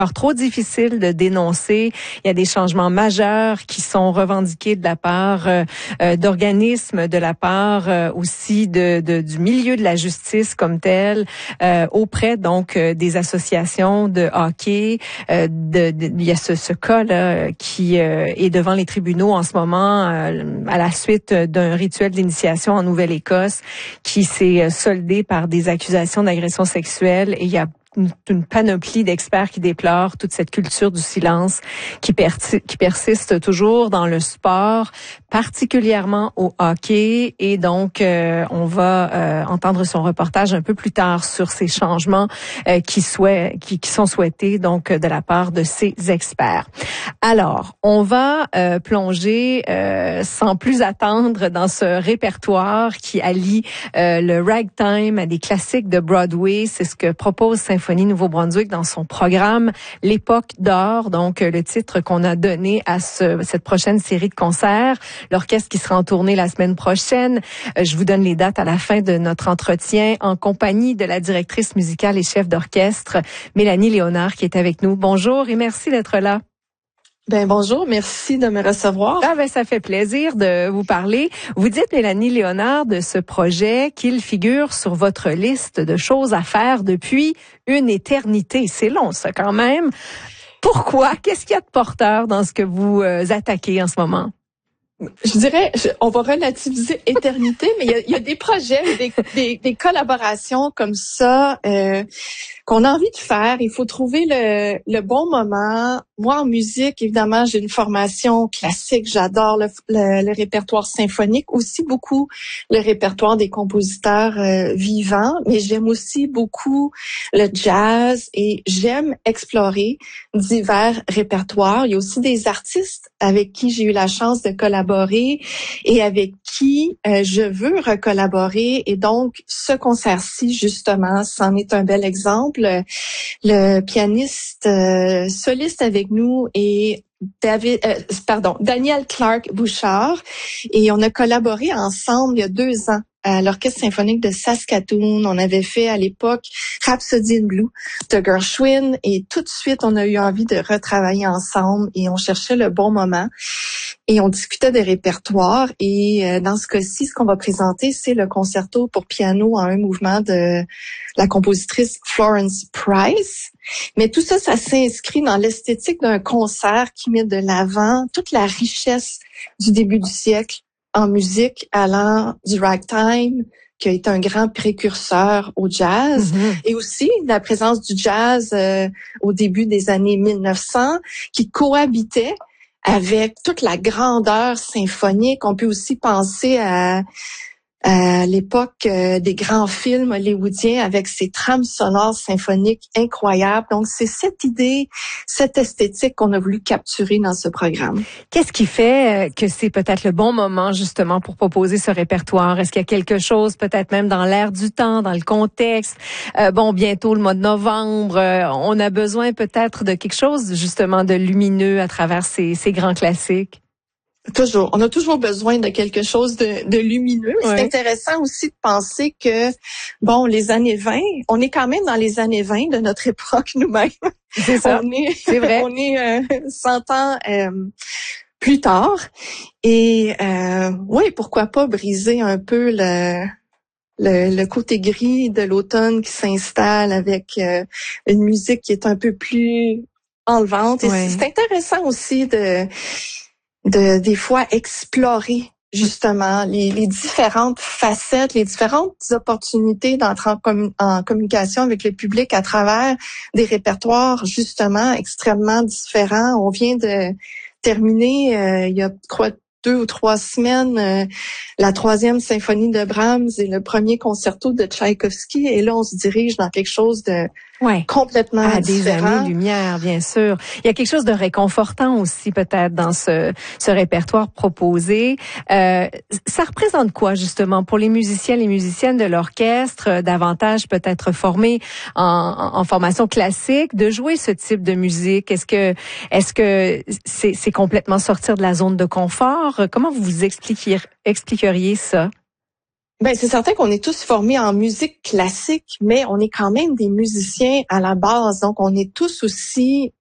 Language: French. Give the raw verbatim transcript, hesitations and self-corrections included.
trop difficile de dénoncer. Il y a des changements majeurs qui sont revendiqués de la part euh, d'organismes, de la part euh, aussi de, de du milieu de la justice comme tel, euh, auprès donc euh, des associations de hockey. Euh, de, de, il y a ce, ce cas là qui euh, est devant les tribunaux en ce moment euh, à la suite d'un rituel d'initiation en Nouvelle-Écosse qui s'est soldé par des accusations d'agression sexuelle, et il y a Une, une panoplie d'experts qui déplorent toute cette culture du silence qui, persi- qui persiste toujours dans le sport, particulièrement au hockey. Et donc, euh, on va euh, entendre son reportage un peu plus tard sur ces changements euh, qui, souhait, qui, qui sont souhaités donc de la part de ces experts. Alors, on va euh, plonger euh, sans plus attendre dans ce répertoire qui allie euh, le ragtime à des classiques de Broadway. C'est ce que propose Symphonie Nouveau-Brunswick dans son programme L'époque d'or, donc le titre qu'on a donné à ce, cette prochaine série de concerts. L'orchestre qui sera en tournée la semaine prochaine. Je vous donne les dates à la fin de notre entretien en compagnie de la directrice musicale et chef d'orchestre Mélanie Léonard qui est avec nous. Bonjour et merci d'être là. Ben bonjour, merci de me recevoir. Ah ben ça fait plaisir de vous parler. Vous dites, Mélanie Léonard, de ce projet qu'il figure sur votre liste de choses à faire depuis une éternité. C'est long ça quand même. Pourquoi? Qu'est-ce qu'il y a de porteur dans ce que vous euh, attaquez en ce moment? Je dirais, je, on va relativiser éternité, mais il y a, il y a des projets, des, des, des collaborations comme ça euh, qu'on a envie de faire. Il faut trouver le, le bon moment. Moi, en musique, évidemment, j'ai une formation classique. J'adore le, le, le répertoire symphonique, aussi beaucoup le répertoire des compositeurs euh, vivants, mais j'aime aussi beaucoup le jazz et j'aime explorer divers répertoires. Il y a aussi des artistes avec qui j'ai eu la chance de collaborer et avec qui euh, je veux recollaborer. Et donc, ce concert-ci, justement, c'en est un bel exemple. Le pianiste euh, soliste avec nous est David, euh, pardon, Daniel Clark Bouchard, et on a collaboré ensemble il y a deux ans à l'Orchestre symphonique de Saskatoon. On avait fait à l'époque Rhapsody in Blue de Gershwin, et tout de suite on a eu envie de retravailler ensemble et on cherchait le bon moment et on discutait des répertoires. Et euh, dans ce cas-ci, ce qu'on va présenter, c'est le concerto pour piano en un mouvement de la compositrice Florence Price. Mais tout ça, ça s'inscrit dans l'esthétique d'un concert qui met de l'avant toute la richesse du début du siècle en musique, allant du ragtime, qui a été un grand précurseur au jazz, mm-hmm. et aussi la présence du jazz euh, au début des années mille neuf cents, qui cohabitait avec toute la grandeur symphonique. On peut aussi penser à à l'époque euh, des grands films hollywoodiens avec ces trames sonores symphoniques incroyables. Donc, c'est cette idée, cette esthétique qu'on a voulu capturer dans ce programme. Qu'est-ce qui fait que c'est peut-être le bon moment, justement, pour proposer ce répertoire? Est-ce qu'il y a quelque chose, peut-être même dans l'air du temps, dans le contexte? Euh, bon, bientôt le mois de novembre, euh, on a besoin peut-être de quelque chose, justement, de lumineux à travers ces, ces grands classiques. Toujours. On a toujours besoin de quelque chose de, de lumineux. Ouais. C'est intéressant aussi de penser que, bon, les années vingt, on est quand même dans les années vingt de notre époque nous-mêmes. C'est ça. On est, c'est vrai. On est euh, cent ans euh, plus tard. Et euh, oui, pourquoi pas briser un peu le... Le, le côté gris de l'automne qui s'installe avec euh, une musique qui est un peu plus enlevante. Et ouais. c'est, c'est intéressant aussi de... de des fois explorer justement les, les différentes facettes, les différentes opportunités d'entrer en, commun, en communication avec le public à travers des répertoires justement extrêmement différents. On vient de terminer euh, il y a quoi deux ou trois semaines euh, la troisième symphonie de Brahms et le premier concerto de Tchaïkovski, et là on se dirige dans quelque chose de ouais. complètement à différent. Des années-lumière, bien sûr. Il y a quelque chose de réconfortant aussi peut-être dans ce, ce répertoire proposé. Euh, ça représente quoi justement pour les musiciens, les musiciennes de l'orchestre, davantage peut-être formés en, en formation classique, de jouer ce type de musique? Est-ce que est-ce que c'est, c'est complètement sortir de la zone de confort? Comment vous vous expliqueriez, expliqueriez ça? Ben, c'est certain qu'on est tous formés en musique classique, mais on est quand même des musiciens à la base. Donc, on est tous aussi